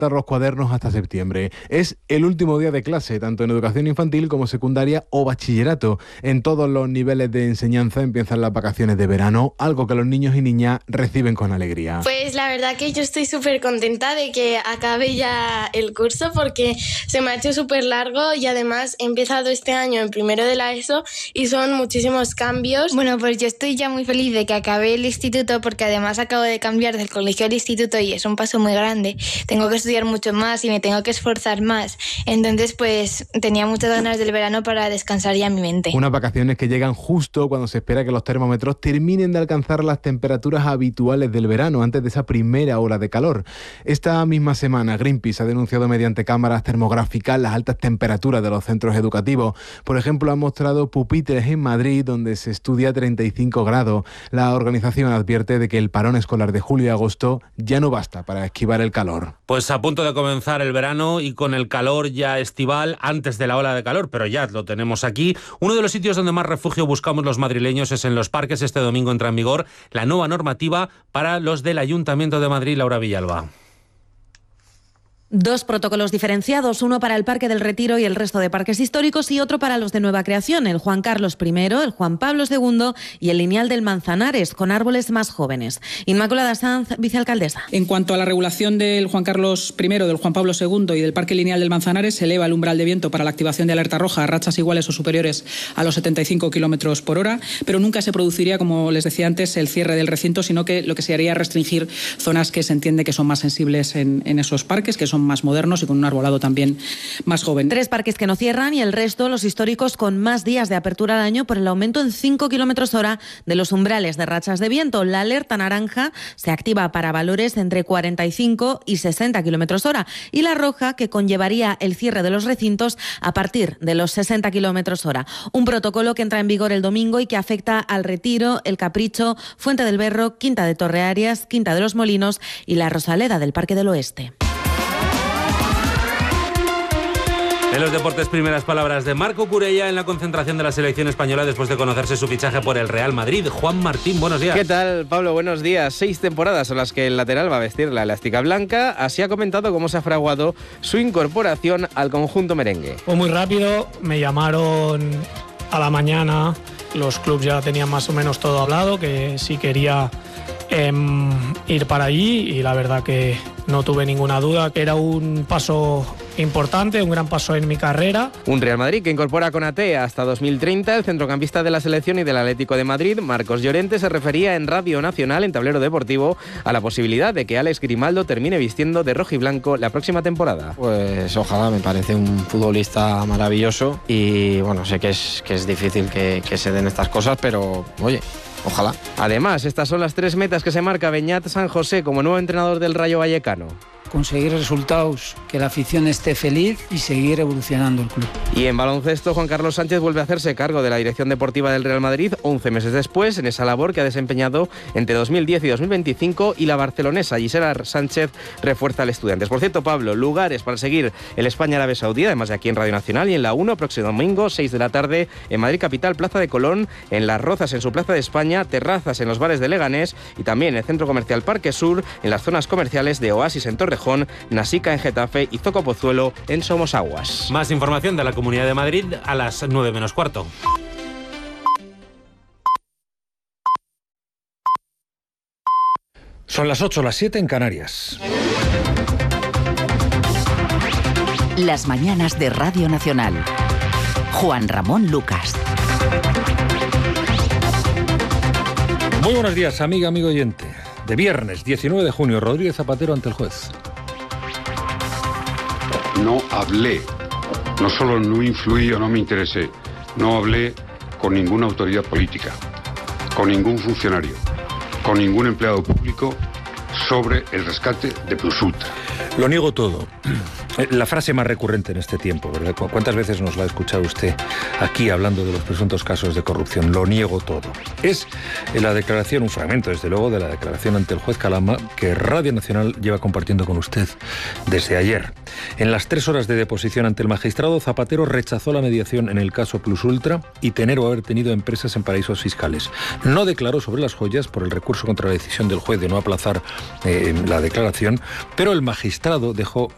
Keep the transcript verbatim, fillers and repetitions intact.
los cuadernos hasta septiembre. Es el último día de clase, tanto en educación infantil como secundaria o bachillerato. En todos los niveles de enseñanza empiezan las vacaciones de verano, algo que los niños y niñas reciben con alegría. Pues la verdad que yo estoy súper contenta de que acabe ya el curso porque se me ha hecho súper largo y además he empezado este año en primero de la ESO y son muchísimos cambios. Bueno, pues yo estoy ya muy feliz de que acabe el instituto porque además acabo de cambiar del colegio al instituto y es un paso muy grande. Tengo que estudiar mucho más y me tengo que esforzar más. Entonces, pues tenía muchas ganas del verano para descansar ya mi mente. Unas vacaciones que llegan justo cuando se espera que los termómetros terminen de alcanzar las temperaturas habituales del verano, antes de esa primera ola de calor. Esta misma semana, Greenpeace ha denunciado mediante cámaras termográficas las altas temperaturas de los centros educativos. Por ejemplo, han mostrado pupitres en Madrid donde se estudia treinta y cinco grados. La organización advierte de que el parón escolar de julio y agosto ya no basta para esquivar el calor. Pues a punto de comenzar el verano y con el calor ya estival antes de la ola de calor, pero ya lo tenemos aquí. Uno de los sitios donde más refugio buscamos los madrileños es en los parques. Este domingo entra en vigor la nueva normativa para los del Ayuntamiento de Madrid. Laura Villalba. Dos protocolos diferenciados, uno para el Parque del Retiro y el resto de parques históricos y otro para los de nueva creación, el Juan Carlos primero, el Juan Pablo segundo y el Lineal del Manzanares, con árboles más jóvenes. Inmaculada Sanz, vicealcaldesa. En cuanto a la regulación del Juan Carlos primero, del Juan Pablo segundo y del Parque Lineal del Manzanares, se eleva el umbral de viento para la activación de alerta roja a rachas iguales o superiores a los setenta y cinco kilómetros por hora, pero nunca se produciría, como les decía antes, el cierre del recinto, sino que lo que se haría es restringir zonas que se entiende que son más sensibles en, en esos parques, que son más modernos y con un arbolado también más joven. Tres parques que no cierran y el resto, los históricos, con más días de apertura al año por el aumento en cinco kilómetros hora de los umbrales de rachas de viento. La alerta naranja se activa para valores entre cuarenta y cinco y sesenta kilómetros hora y la roja, que conllevaría el cierre de los recintos a partir de los sesenta kilómetros hora. Un protocolo que entra en vigor el domingo y que afecta al Retiro, el Capricho, Fuente del Berro, Quinta de Torrearias, Quinta de los Molinos y la Rosaleda del Parque del Oeste. En los deportes, primeras palabras de Marco Curella en la concentración de la selección española después de conocerse su fichaje por el Real Madrid. Juan Martín, buenos días. ¿Qué tal, Pablo? Buenos días. Seis temporadas son las que el lateral va a vestir la elástica blanca. Así ha comentado cómo se ha fraguado su incorporación al conjunto merengue. Fue muy rápido, me llamaron a la mañana, los clubes ya tenían más o menos todo hablado, que sí quería eh, ir para allí y la verdad que no tuve ninguna duda, que era un paso importante, un gran paso en mi carrera. Un Real Madrid que incorpora a Konaté hasta dos mil treinta. El centrocampista de la selección y del Atlético de Madrid, Marcos Llorente, se refería en Radio Nacional, en Tablero Deportivo, a la posibilidad de que Alex Grimaldo termine vistiendo de rojiblanco la próxima temporada. Pues ojalá, me parece un futbolista maravilloso y bueno, sé que es, que es difícil que, que se den estas cosas, pero oye, ojalá. Además, estas son las tres metas que se marca Beñat San José como nuevo entrenador del Rayo Vallecano. Conseguir resultados, que la afición esté feliz y seguir evolucionando el club. Y en baloncesto, Juan Carlos Sánchez vuelve a hacerse cargo de la dirección deportiva del Real Madrid once meses después, en esa labor que ha desempeñado entre dos mil diez y dos mil veinticinco, y la barcelonesa Gisela Sánchez refuerza al Estudiantes. Por cierto, Pablo, lugares para seguir el España-Arabia Saudí, además de aquí en Radio Nacional y en la uno, próximo domingo, seis de la tarde, en Madrid Capital, Plaza de Colón, en Las Rozas, en su Plaza de España, terrazas en los bares de Leganés y también en el Centro Comercial Parque Sur, en las zonas comerciales de Oasis en Torrejón, Nasica en Getafe y Zoco Pozuelo en Somosaguas. Más información de la Comunidad de Madrid a las nueve menos cuarto. Son las ocho, las siete en Canarias. Las mañanas de Radio Nacional. Juan Ramón Lucas. Muy buenos días, amiga, amigo oyente. De viernes, diecinueve de junio, Rodríguez Zapatero ante el juez. No hablé, no solo no influí o no me interesé, no hablé con ninguna autoridad política, con ningún funcionario, con ningún empleado público sobre el rescate de Plus Ultra. Lo niego todo. La frase más recurrente en este tiempo, ¿verdad? ¿Cuántas veces nos la ha escuchado usted aquí hablando de los presuntos casos de corrupción? Lo niego todo. Es la declaración, un fragmento desde luego, de la declaración ante el juez Calama que Radio Nacional lleva compartiendo con usted desde ayer. En las tres horas de deposición ante el magistrado, Zapatero rechazó la mediación en el caso Plus Ultra y tener o haber tenido empresas en paraísos fiscales. No declaró sobre las joyas por el recurso contra la decisión del juez de no aplazar eh, la declaración, pero el magistrado dejó